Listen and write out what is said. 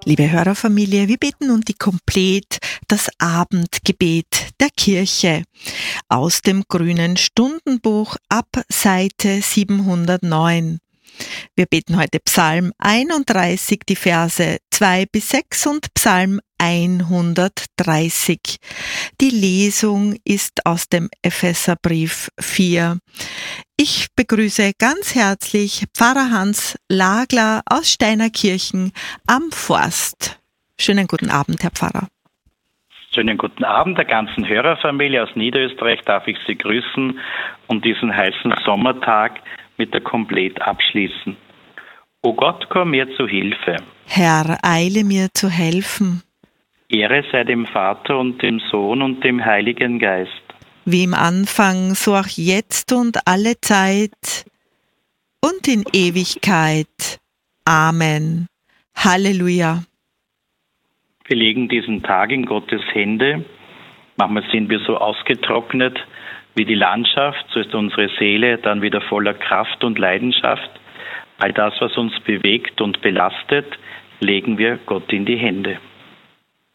Liebe Hörerfamilie, wir beten nun die Komplet, das Abendgebet der Kirche aus dem Grünen Stundenbuch ab Seite 709. Wir beten heute Psalm 31, die Verse 2 bis 6 und Psalm 130. Die Lesung ist aus dem Epheserbrief 4. Ich begrüße ganz herzlich Pfarrer Hans Lagler aus Steinerkirchen am Forst. Schönen guten Abend, Herr Pfarrer. Schönen guten Abend der ganzen Hörerfamilie aus Niederösterreich. Darf ich Sie grüßen und diesen heißen Sommertag mit der Komplet abschließen. O Gott, komm mir zu Hilfe. Herr, eile mir zu helfen. Ehre sei dem Vater und dem Sohn und dem Heiligen Geist. Wie im Anfang, so auch jetzt und alle Zeit und in Ewigkeit. Amen. Halleluja. Wir legen diesen Tag in Gottes Hände. Manchmal sind wir so ausgetrocknet wie die Landschaft, so ist unsere Seele dann wieder voller Kraft und Leidenschaft. All das, was uns bewegt und belastet, legen wir Gott in die Hände.